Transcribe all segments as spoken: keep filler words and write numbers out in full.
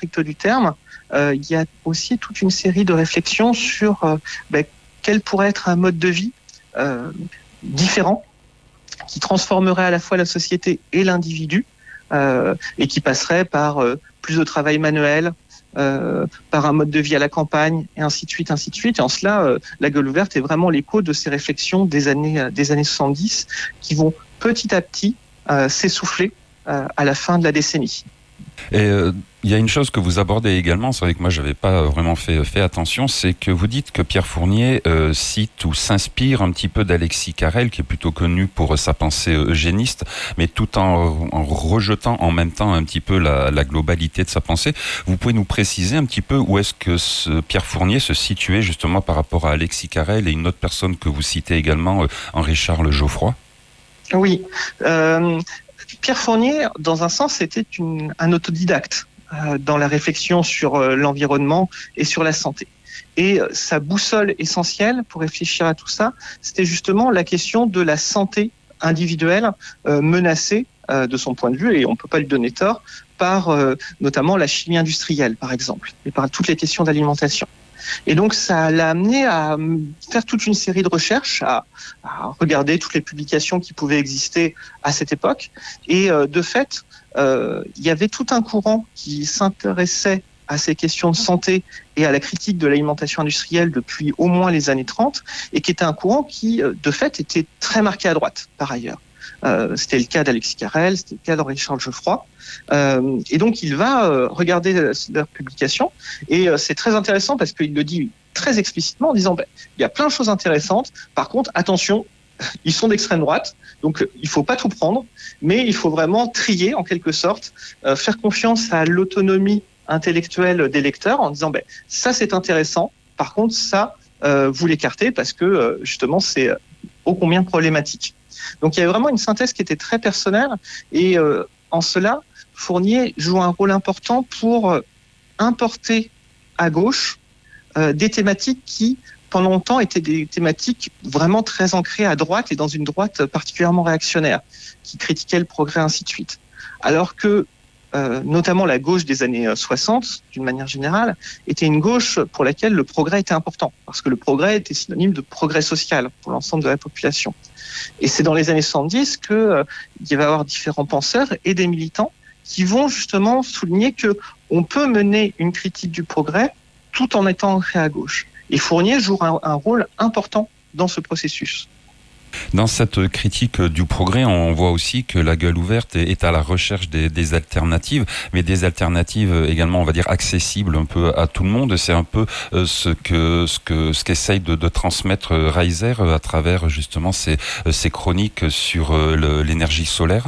strict du terme, euh, il y a aussi toute une série de réflexions sur euh, ben, quel pourrait être un mode de vie euh, différent, qui transformerait à la fois la société et l'individu, euh, et qui passerait par euh, plus de travail manuel, euh, par un mode de vie à la campagne, et ainsi de suite, ainsi de suite. Et en cela, euh, La Gueule ouverte est vraiment l'écho de ces réflexions des années, des années soixante-dix, qui vont petit à petit euh, s'essouffler euh, à la fin de la décennie. Et euh, il y a une chose que vous abordez également, c'est vrai que moi j'avais pas vraiment fait, fait attention, c'est que vous dites que Pierre Fournier euh, cite ou s'inspire un petit peu d'Alexis Carrel, qui est plutôt connu pour sa pensée eugéniste, mais tout en, en rejetant en même temps un petit peu la, la globalité de sa pensée. Vous pouvez nous préciser un petit peu où est-ce que ce Pierre Fournier se situait justement par rapport à Alexis Carrel et une autre personne que vous citez également, Henri-Charles Geoffroy? Oui. Euh... Pierre Fournier, dans un sens, était une, un autodidacte euh, dans la réflexion sur euh, l'environnement et sur la santé. Et euh, sa boussole essentielle pour réfléchir à tout ça, c'était justement la question de la santé individuelle euh, menacée euh, de son point de vue, et on ne peut pas lui donner tort, par euh, notamment la chimie industrielle, par exemple, et par toutes les questions d'alimentation. Et donc, ça l'a amené à faire toute une série de recherches, à, à regarder toutes les publications qui pouvaient exister à cette époque. Et euh, de fait, euh, il y avait tout un courant qui s'intéressait à ces questions de santé et à la critique de l'alimentation industrielle depuis au moins les années trente, et qui était un courant qui, de fait, était très marqué à droite, par ailleurs. Euh, c'était le cas d'Alexis Carrel, c'était le cas d'Henri-Charles Geoffroy. Euh, et donc, il va euh, regarder leurs publications. Et euh, c'est très intéressant parce qu'il le dit très explicitement en disant ben, il y a plein de choses intéressantes. Par contre, attention, ils sont d'extrême droite. Donc, il ne faut pas tout prendre. Mais il faut vraiment trier, en quelque sorte, euh, faire confiance à l'autonomie intellectuelle des lecteurs en disant ben, ça, c'est intéressant. Par contre, ça, euh, vous l'écartez parce que, euh, justement, c'est ô combien problématique. Donc, il y avait vraiment une synthèse qui était très personnelle. Et euh, en cela, Fournier joue un rôle important pour importer à gauche euh, des thématiques qui, pendant longtemps, étaient des thématiques vraiment très ancrées à droite et dans une droite particulièrement réactionnaire, qui critiquait le progrès, ainsi de suite. Alors que, euh, notamment la gauche des années soixante, d'une manière générale, était une gauche pour laquelle le progrès était important, parce que le progrès était synonyme de progrès social pour l'ensemble de la population. Et c'est dans les années soixante-dix qu'il euh, va y avoir différents penseurs et des militants qui vont justement souligner qu'on peut mener une critique du progrès tout en étant ancré à gauche. Et Fournier joue un, un rôle important dans ce processus. Dans cette critique du progrès, on voit aussi que La Gueule ouverte est à la recherche des, des alternatives, mais des alternatives également, on va dire, accessibles un peu à tout le monde. C'est un peu ce que ce que ce qu'essaye de, de transmettre Reiser à travers justement ses, ses chroniques sur le, l'énergie solaire.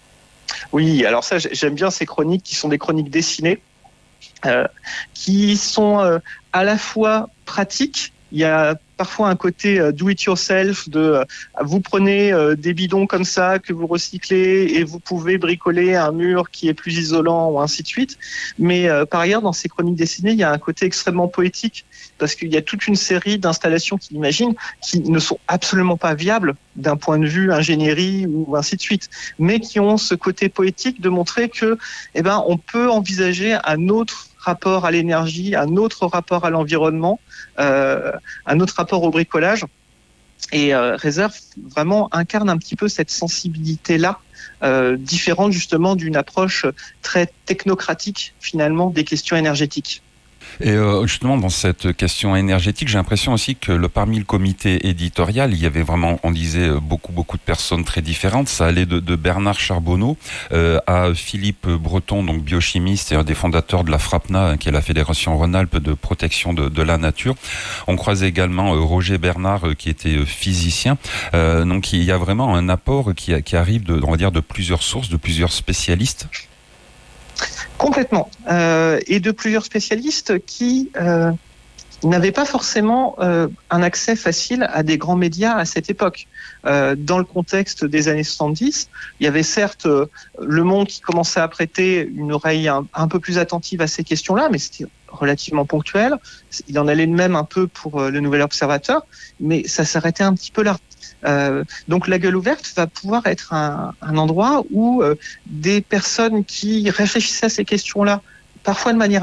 Oui, alors ça, j'aime bien ces chroniques qui sont des chroniques dessinées, euh, qui sont euh, à la fois pratiques. Il y a parfois un côté euh, do-it-yourself, de euh, vous prenez euh, des bidons comme ça que vous recyclez et vous pouvez bricoler un mur qui est plus isolant ou ainsi de suite. Mais euh, par ailleurs, dans ces chroniques dessinées, il y a un côté extrêmement poétique parce qu'il y a toute une série d'installations qu'il imagine qui ne sont absolument pas viables d'un point de vue ingénierie ou ainsi de suite, mais qui ont ce côté poétique de montrer que, eh ben, on peut envisager un autre rapport à l'énergie, un autre rapport à l'environnement, euh, un autre rapport au bricolage. Et euh, Reiser vraiment incarne un petit peu cette sensibilité-là, euh, différente justement d'une approche très technocratique finalement des questions énergétiques. Et euh, justement, dans cette question énergétique, j'ai l'impression aussi que le, parmi le comité éditorial, il y avait vraiment, on disait, beaucoup, beaucoup de personnes très différentes. Ça allait de, de Bernard Charbonneau euh, à Philippe Breton, donc biochimiste et un des fondateurs de la FRAPNA, qui est la Fédération Rhône-Alpes de protection de, de la nature. On croisait également euh, Roger Bernard, euh, qui était euh, physicien. Euh, donc, il y a vraiment un apport qui, qui arrive de, on va dire, de plusieurs sources, de plusieurs spécialistes. Complètement. Euh, et de plusieurs spécialistes qui euh, n'avaient pas forcément euh, un accès facile à des grands médias à cette époque. Euh, dans le contexte des années soixante-dix, il y avait certes euh, Le Monde qui commençait à prêter une oreille un, un peu plus attentive à ces questions-là, mais c'était relativement ponctuel. Il en allait de même un peu pour euh, Le Nouvel Observateur, mais ça s'arrêtait un petit peu là. Euh, donc La Gueule ouverte va pouvoir être un, un endroit où euh, des personnes qui réfléchissaient à ces questions-là, parfois de manière